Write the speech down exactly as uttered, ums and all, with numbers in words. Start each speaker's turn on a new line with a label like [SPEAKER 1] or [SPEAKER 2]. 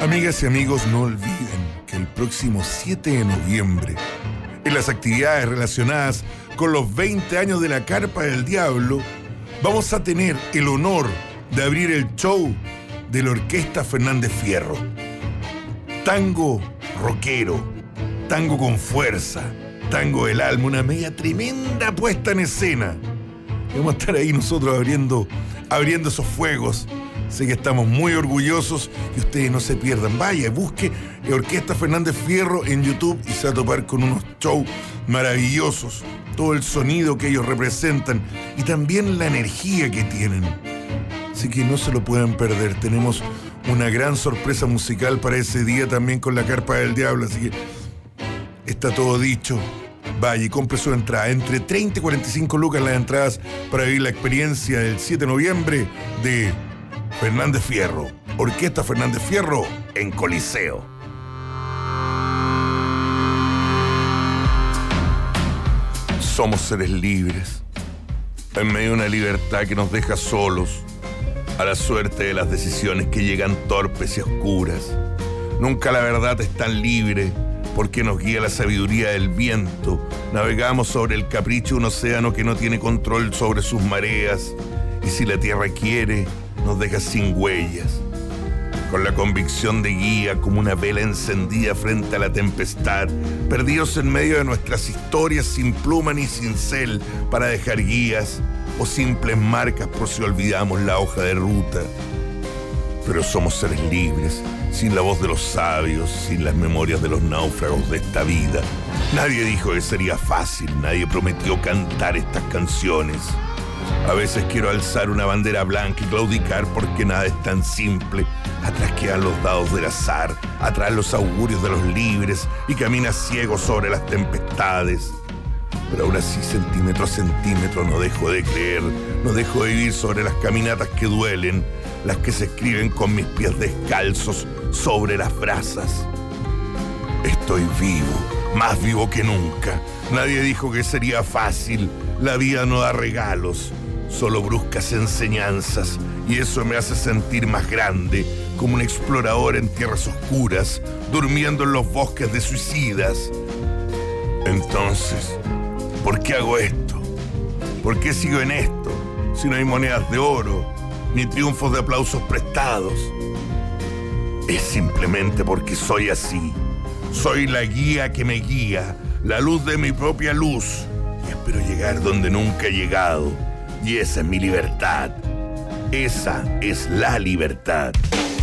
[SPEAKER 1] Amigas y amigos, no olviden que el próximo siete de noviembre, en las actividades relacionadas con los veinte años de la Carpa del Diablo, vamos a tener el honor de abrir el show de la Orquesta Fernández Fierro. Tango rockero, tango con fuerza, tango del alma, una media tremenda puesta en escena. Vamos a estar ahí nosotros abriendo, abriendo esos fuegos. Sé que estamos muy orgullosos y ustedes no se pierdan. Vaya, busque Orquesta Fernández Fierro en YouTube y se va a topar con unos shows maravillosos. Todo el sonido que ellos representan y también la energía que tienen. Así que no se lo pueden perder. Tenemos una gran sorpresa musical para ese día también con la Carpa del Diablo. Así que está todo dicho. Vaya y compre su entrada. Entre treinta y cuarenta y cinco lucas las entradas para vivir la experiencia del siete de noviembre de Fernández Fierro. Orquesta Fernández Fierro en Coliseo. Somos seres libres, en medio de una libertad que nos deja solos a la suerte de las decisiones que llegan torpes y oscuras. Nunca la verdad es tan libre porque nos guía la sabiduría del viento. Navegamos sobre el capricho de un océano que no tiene control sobre sus mareas y si la tierra quiere, nos deja sin huellas. Con la convicción de guía como una vela encendida frente a la tempestad, perdidos en medio de nuestras historias sin pluma ni cincel para dejar guías o simples marcas por si olvidamos la hoja de ruta. Pero somos seres libres, sin la voz de los sabios, sin las memorias de los náufragos de esta vida. Nadie dijo que sería fácil, nadie prometió cantar estas canciones. A veces quiero alzar una bandera blanca y claudicar porque nada es tan simple. Atrás quedan los dados del azar, atrás los augurios de los libres y caminas ciego sobre las tempestades. Pero aún así, centímetro a centímetro, no dejo de creer, no dejo de vivir sobre las caminatas que duelen, las que se escriben con mis pies descalzos sobre las brasas. Estoy vivo, más vivo que nunca. Nadie dijo que sería fácil. La vida no da regalos, solo bruscas enseñanzas, y eso me hace sentir más grande, como un explorador en tierras oscuras, durmiendo en los bosques de suicidas. Entonces, ¿por qué hago esto? ¿Por qué sigo en esto si no hay monedas de oro, ni triunfos de aplausos prestados? Es simplemente porque soy así. Soy la guía que me guía, la luz de mi propia luz. Y espero llegar donde nunca he llegado. Y esa es mi libertad. Esa es la libertad.